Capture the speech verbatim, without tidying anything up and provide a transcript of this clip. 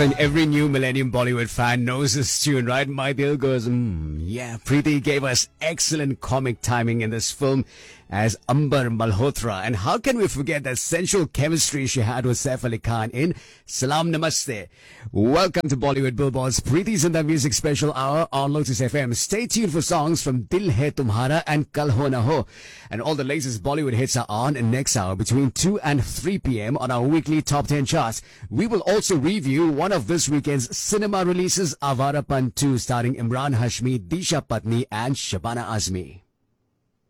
think every new Millennium Bollywood fan knows this tune, right? My Dil goes, mm, yeah. Preeti gave us excellent comic timing in this film as Ambar Malhotra. And how can we forget that sensual chemistry she had with Saif Ali Khan in Salam Namaste? Welcome to Bollywood Billboard's Preeti Zinda Music Special Hour on Lotus F M. Stay tuned for songs from Dil Hai Tumhara and Kal Ho Na Ho. And all the latest Bollywood hits are on in next hour between two and three p.m. on our weekly Top ten charts. We will also review one of this weekend's cinema releases, Avarapan two, starring Imran Hashmi, Disha Patni and Shabana Azmi.